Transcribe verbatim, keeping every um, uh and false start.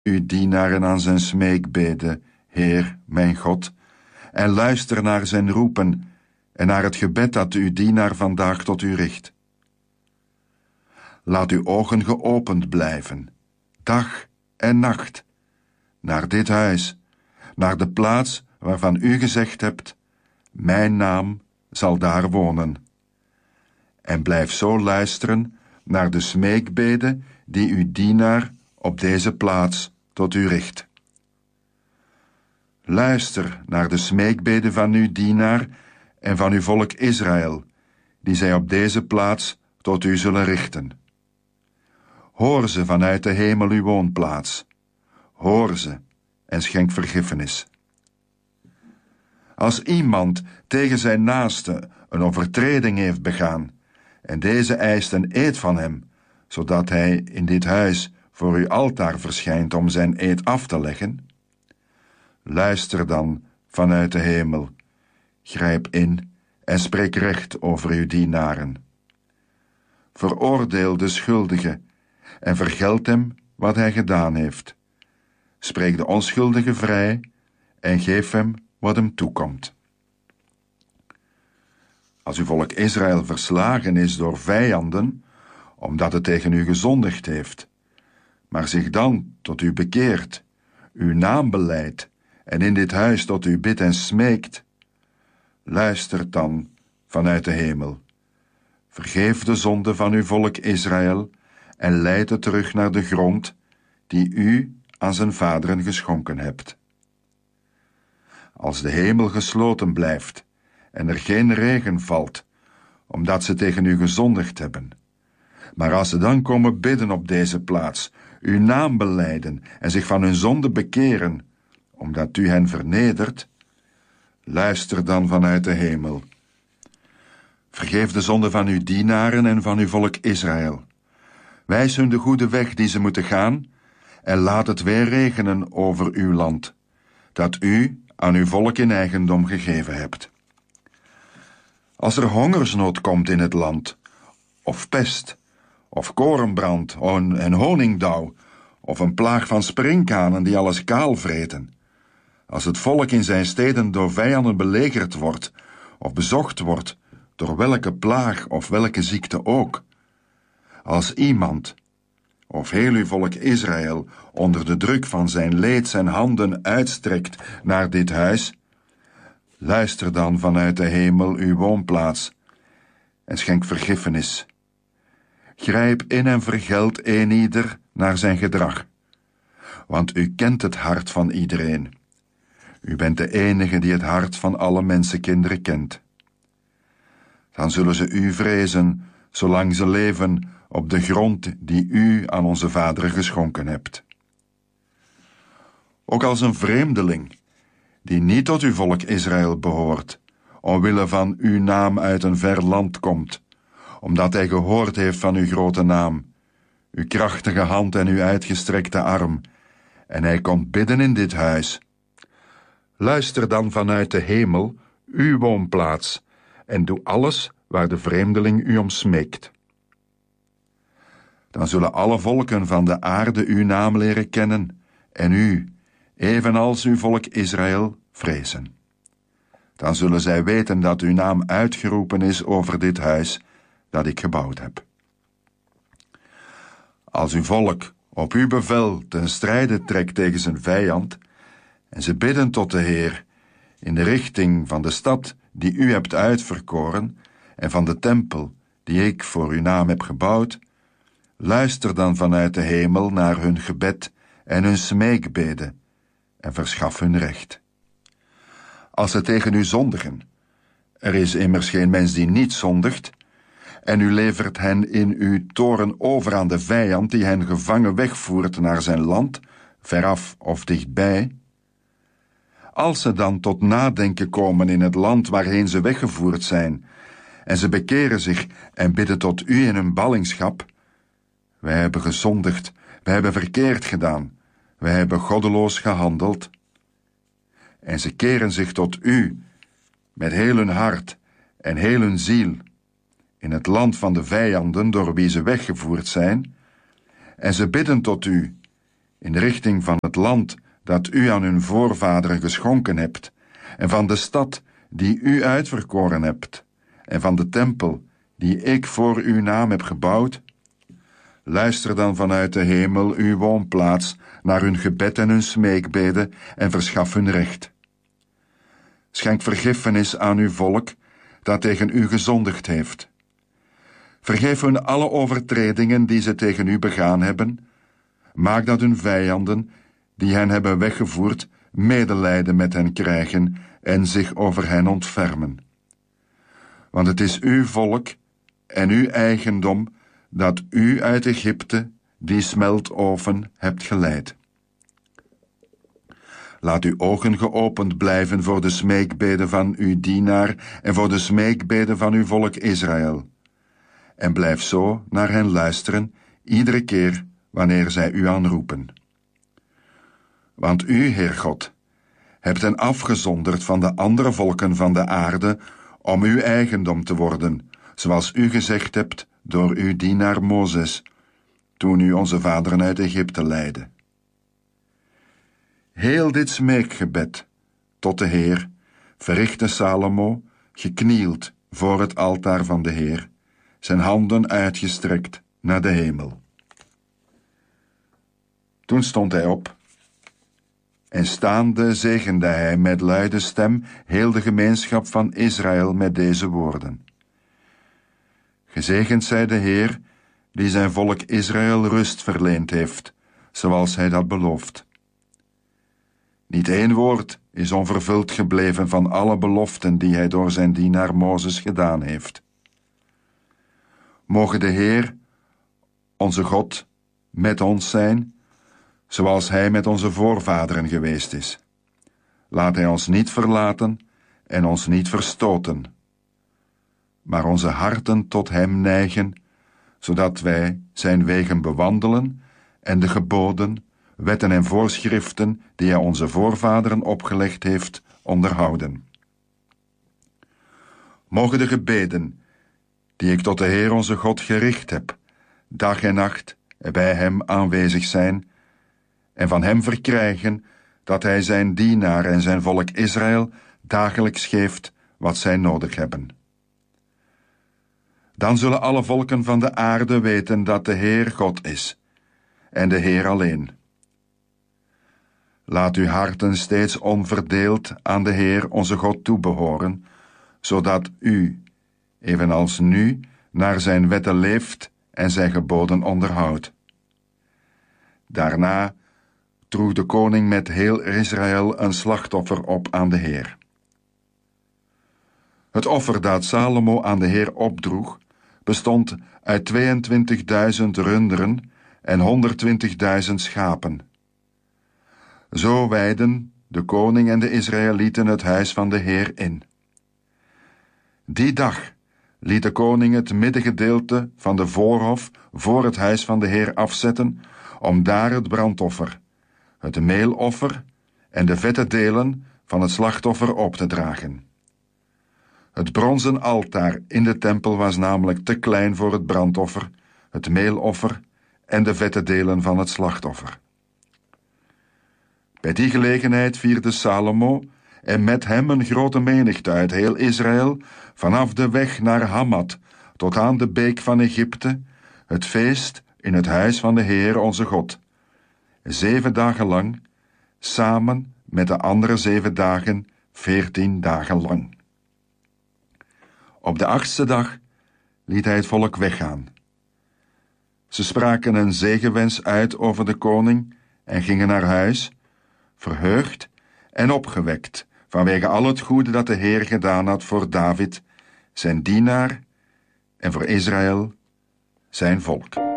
uw dienaren aan zijn smeekbeden, Heer, mijn God, en luister naar zijn roepen en naar het gebed dat uw dienaar vandaag tot u richt. Laat uw ogen geopend blijven, dag en nacht, naar dit huis, naar de plaats waarvan u gezegd hebt, mijn naam zal daar wonen. En blijf zo luisteren naar de smeekbeden die uw dienaar op deze plaats tot u richt. Luister naar de smeekbeden van uw dienaar en van uw volk Israël, die zij op deze plaats tot u zullen richten. Hoor ze vanuit de hemel uw woonplaats. Hoor ze en schenk vergiffenis. Als iemand tegen zijn naaste een overtreding heeft begaan, en deze eist een eed van hem, zodat hij in dit huis voor uw altaar verschijnt om zijn eed af te leggen, luister dan vanuit de hemel, grijp in en spreek recht over uw dienaren. Veroordeel de schuldige en vergeld hem wat hij gedaan heeft. Spreek de onschuldige vrij en geef hem wat hem toekomt. Als uw volk Israël verslagen is door vijanden, omdat het tegen u gezondigd heeft, maar zich dan tot u bekeert, uw naam belijdt en in dit huis tot u bidt en smeekt, luistert dan vanuit de hemel. Vergeef de zonde van uw volk Israël en leid het terug naar de grond die u aan zijn vaderen geschonken hebt. Als de hemel gesloten blijft en er geen regen valt, omdat ze tegen u gezondigd hebben, maar als ze dan komen bidden op deze plaats, uw naam belijden en zich van hun zonde bekeren, omdat u hen vernedert, luister dan vanuit de hemel. Vergeef de zonde van uw dienaren en van uw volk Israël. Wijs hun de goede weg die ze moeten gaan en laat het weer regenen over uw land, dat u aan uw volk in eigendom gegeven hebt. Als er hongersnood komt in het land, of pest, of korenbrand en honingdauw, of een plaag van sprinkhanen die alles kaal vreten, als het volk in zijn steden door vijanden belegerd wordt, of bezocht wordt, door welke plaag of welke ziekte ook, als iemand, of heel uw volk Israël, onder de druk van zijn leed zijn handen uitstrekt naar dit huis, luister dan vanuit de hemel uw woonplaats en schenk vergiffenis. Grijp in en vergeld een ieder naar zijn gedrag, want u kent het hart van iedereen. U bent de enige die het hart van alle mensenkinderen kent. Dan zullen ze u vrezen, zolang ze leven op de grond die u aan onze vaderen geschonken hebt. Ook als een vreemdeling, die niet tot uw volk Israël behoort, omwille van uw naam uit een ver land komt, omdat hij gehoord heeft van uw grote naam, uw krachtige hand en uw uitgestrekte arm, en hij komt bidden in dit huis. Luister dan vanuit de hemel, uw woonplaats, en doe alles waar de vreemdeling u om smeekt. Dan zullen alle volken van de aarde uw naam leren kennen, en u, evenals uw volk Israël, vrezen. Dan zullen zij weten dat uw naam uitgeroepen is over dit huis dat ik gebouwd heb. Als uw volk op uw bevel ten strijde trekt tegen zijn vijand, en ze bidden tot de Heer in de richting van de stad die u hebt uitverkoren en van de tempel die ik voor uw naam heb gebouwd, luister dan vanuit de hemel naar hun gebed en hun smeekbeden en verschaf hun recht. Als ze tegen u zondigen, er is immers geen mens die niet zondigt, en u levert hen in uw toorn over aan de vijand die hen gevangen wegvoert naar zijn land, veraf of dichtbij. Als ze dan tot nadenken komen in het land waarheen ze weggevoerd zijn, en ze bekeren zich en bidden tot u in hun ballingschap, wij hebben gezondigd, wij hebben verkeerd gedaan, wij hebben goddeloos gehandeld, en ze keren zich tot u met heel hun hart en heel hun ziel in het land van de vijanden door wie ze weggevoerd zijn, en ze bidden tot u in de richting van het land dat u aan hun voorvaderen geschonken hebt, en van de stad die u uitverkoren hebt, en van de tempel die ik voor uw naam heb gebouwd, luister dan vanuit de hemel uw woonplaats naar hun gebed en hun smeekbeden en verschaf hun recht. Schenk vergiffenis aan uw volk dat tegen u gezondigd heeft. Vergeef hun alle overtredingen die ze tegen u begaan hebben. Maak dat hun vijanden, die hen hebben weggevoerd, medelijden met hen krijgen en zich over hen ontfermen. Want het is uw volk en uw eigendom dat u uit Egypte, die smeltoven, hebt geleid. Laat uw ogen geopend blijven voor de smeekbeden van uw dienaar en voor de smeekbeden van uw volk Israël. En blijf zo naar hen luisteren, iedere keer wanneer zij u aanroepen. Want u, Heer God, hebt hen afgezonderd van de andere volken van de aarde om uw eigendom te worden, zoals u gezegd hebt door uw dienaar Mozes, toen u onze vaderen uit Egypte leidde. Heel dit smeekgebed tot de Heer verrichtte Salomo, geknield voor het altaar van de Heer, zijn handen uitgestrekt naar de hemel. Toen stond hij op, en staande zegende hij met luide stem heel de gemeenschap van Israël met deze woorden. Gezegend zij de Heer, die zijn volk Israël rust verleend heeft, zoals hij dat belooft. Niet één woord is onvervuld gebleven van alle beloften die hij door zijn dienaar Mozes gedaan heeft. Moge de Heer, onze God, met ons zijn, zoals hij met onze voorvaderen geweest is. Laat hij ons niet verlaten en ons niet verstoten, maar onze harten tot hem neigen, zodat wij zijn wegen bewandelen en de geboden, wetten en voorschriften die hij onze voorvaderen opgelegd heeft, onderhouden. Mogen de gebeden die ik tot de Heer onze God gericht heb, dag en nacht bij hem aanwezig zijn, en van hem verkrijgen dat hij zijn dienaar en zijn volk Israël dagelijks geeft wat zij nodig hebben. Dan zullen alle volken van de aarde weten dat de Heer God is, en de Heer alleen. Laat uw harten steeds onverdeeld aan de Heer onze God toebehoren, zodat u, evenals nu, naar zijn wetten leeft en zijn geboden onderhoudt. Daarna droeg de koning met heel Israël een slachtoffer op aan de Heer. Het offer dat Salomo aan de Heer opdroeg, bestond uit tweeëntwintigduizend runderen en honderdtwintigduizend schapen. Zo wijden de koning en de Israëlieten het huis van de Heer in. Die dag liet de koning het middengedeelte van de voorhof voor het huis van de Heer afzetten, om daar het brandoffer, het meeloffer en de vette delen van het slachtoffer op te dragen. Het bronzen altaar in de tempel was namelijk te klein voor het brandoffer, het meeloffer en de vette delen van het slachtoffer. Bij die gelegenheid vierde Salomo en met hem een grote menigte uit heel Israël, vanaf de weg naar Hamat tot aan de beek van Egypte, het feest in het huis van de Heer onze God. Zeven dagen lang, samen met de andere zeven dagen, veertien dagen lang. Op de achtste dag liet hij het volk weggaan. Ze spraken een zegenwens uit over de koning en gingen naar huis, verheugd en opgewekt vanwege al het goede dat de Heer gedaan had voor David, zijn dienaar, en voor Israël, zijn volk.